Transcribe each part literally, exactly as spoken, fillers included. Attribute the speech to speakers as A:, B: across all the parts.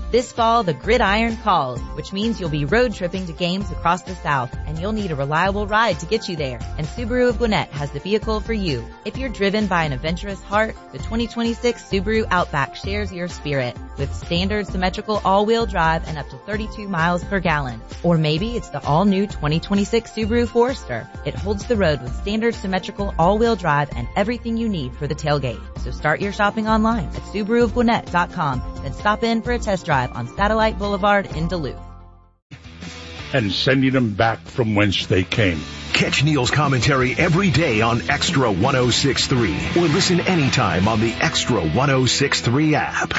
A: This fall, the gridiron calls, which means you'll be road tripping to games across the South, and you'll need a reliable ride to get you there. And Subaru of Gwinnett has the vehicle for you. If you're driven by an adventurous heart, the twenty twenty-six Subaru Outback shares your spirit with standard symmetrical all-wheel drive and up to thirty-two miles per gallon. Or maybe it's the all-new twenty twenty-six Subaru Forester. It holds the road with standard symmetrical all-wheel drive and everything you need for the tailgate. So start your shopping online at Subaru of Gwinnett dot com, then stop in for a test drive on Satellite Boulevard in Duluth.
B: And sending them back from whence they came.
C: Catch Neil's commentary every day on Extra one oh six point three or listen anytime on the Extra one oh six point three app.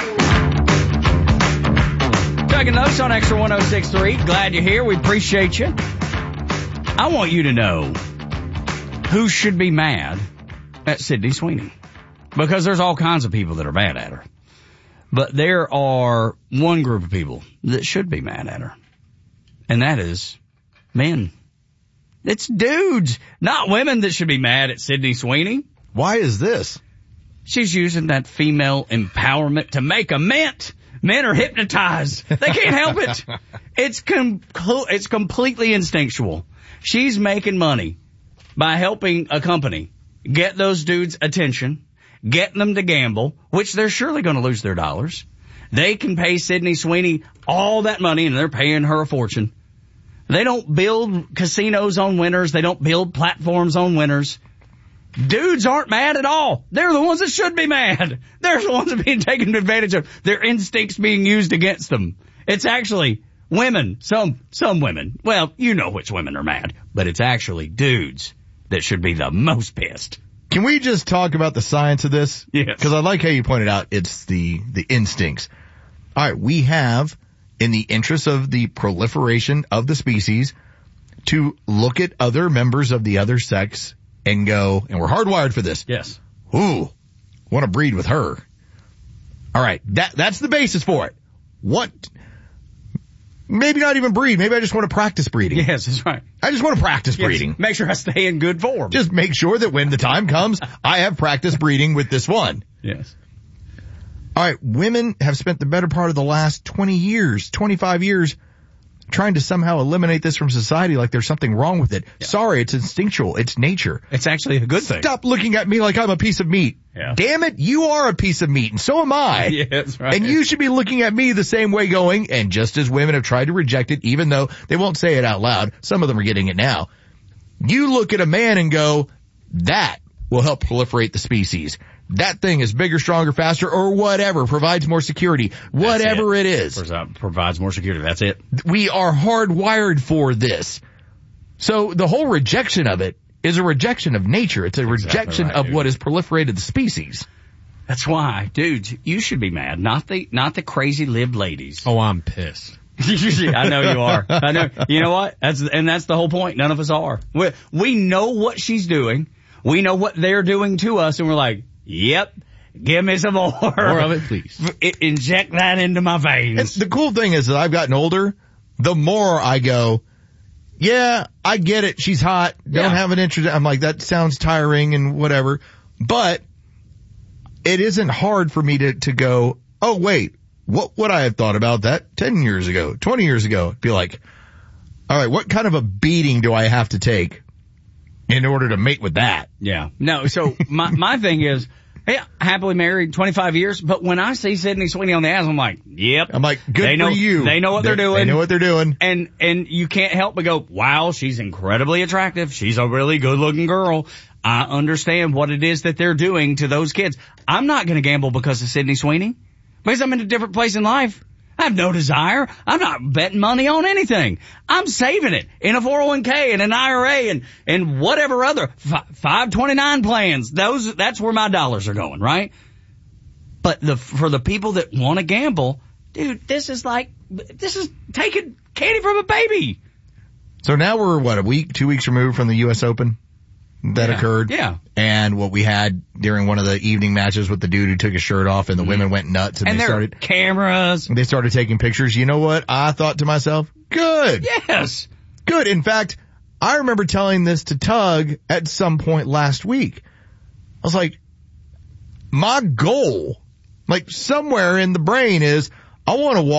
D: Taking notes on Extra one oh six point three. Glad you're here. We appreciate you. I want you to know who should be mad at Sydney Sweeney. Because there's all kinds of people that are mad at her. But there are one group of people that should be mad at her. And that is men. It's dudes, not women, that should be mad at Sydney Sweeney.
E: Why is this?
D: She's using that female empowerment to make a mint. Men are hypnotized. They can't help it. It's com- it's completely instinctual. She's making money by helping a company get those dudes' attention, getting them to gamble, which they're surely going to lose their dollars. They can pay Sydney Sweeney all that money, and they're paying her a fortune. They don't build casinos on winners. They don't build platforms on winners. Dudes aren't mad at all. They're the ones that should be mad. They're the ones that are being taken advantage of. Their instincts being used against them. It's actually women, some some women. Well, you know which women are mad, but it's actually dudes that should be the most pissed.
E: Can we just talk about the science of this?
D: Yes.
E: Because I like how you pointed out it's the, the instincts. All right, we have, in the interest of the proliferation of the species, to look at other members of the other sex and go, and we're hardwired for this.
D: Yes.
E: Ooh, want to breed with her. All right, that that's the basis for it. What? Maybe not even breed. Maybe I just want to practice breeding.
D: Yes, that's right.
E: I just want to practice
D: yes.
E: breeding.
D: Make sure I stay in good form.
E: Just make sure that when the time comes, I have practiced breeding with this one.
D: Yes.
E: All right, women have spent the better part of the last twenty years, twenty-five years, trying to somehow eliminate this from society like there's something wrong with it. Yeah. Sorry, it's instinctual. It's nature.
D: It's actually a good thing.
E: Stop looking at me like I'm a piece of meat.
D: Yeah.
E: Damn it, you are a piece of meat, and so am I.
D: Yeah, that's right.
E: And you should be looking at me the same way going, and just as women have tried to reject it, even though they won't say it out loud, some of them are getting it now, you look at a man and go, that will help proliferate the species. That thing is bigger, stronger, faster, or whatever, provides more security, whatever it. it is.
D: Provides more security, that's it.
E: We are hardwired for this. So the whole rejection of it is a rejection of nature. It's a
D: exactly
E: rejection
D: right,
E: of
D: dude.
E: what has proliferated the species.
D: That's why, dudes, you should be mad, not the not the crazy lib ladies.
F: Oh, I'm pissed.
D: I know you are. I know. You know what? That's and that's the whole point. None of us are. We, we know what she's doing. We know what they're doing to us, and we're like, yep, give me some more.
F: More of it, please.
D: I, inject that into my veins.
E: And the cool thing is that I've gotten older, the more I go, yeah, I get it. She's hot. Don't
D: yeah.
E: have an interest. I'm like, that sounds tiring and whatever. But it isn't hard for me to, to go, oh, wait, what would I have thought about that ten years ago, twenty years ago? Be like, all right, what kind of a beating do I have to take in order to mate with that?
D: Yeah. No, so my, my thing is, hey, happily married twenty-five years, but when I see Sydney Sweeney on the ads, I'm like, yep.
E: I'm like, good
D: they know,
E: for you.
D: They know what they're, they're doing.
E: They know what they're doing.
D: And, and you can't help but go, wow, she's incredibly attractive. She's a really good looking girl. I understand what it is that they're doing to those kids. I'm not going to gamble because of Sydney Sweeney because I'm in a different place in life. I have no desire. I'm not betting money on anything. I'm saving it in a four oh one k and an I R A and, and whatever other five twenty-nine plans. Those, that's where my dollars are going, right? But the, for the people that want to gamble, dude, this is like, this is taking candy from a baby.
E: So now we're, what, a week, two weeks removed from the U S Open that
D: yeah.
E: occurred?
D: Yeah.
E: And what we had during one of the evening matches with the dude who took his shirt off and the mm-hmm. women went nuts and,
D: and
E: they started
D: cameras.
E: They started taking pictures. You know what? I thought to myself, good.
D: Yes.
E: Good. In fact, I remember telling this to Tug at some point last week. I was like, my goal, like somewhere in the brain is I want to walk